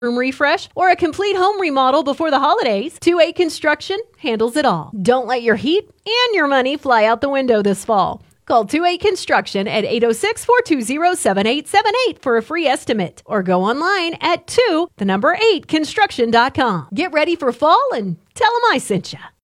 room refresh, or a complete home remodel before the holidays, 2A Construction handles it all. Don't let your heat and your money fly out the window this fall. Call 2A Construction at 806-420-7878 for a free estimate, or go online at 8construction.com. Get ready for fall and tell them I sent you.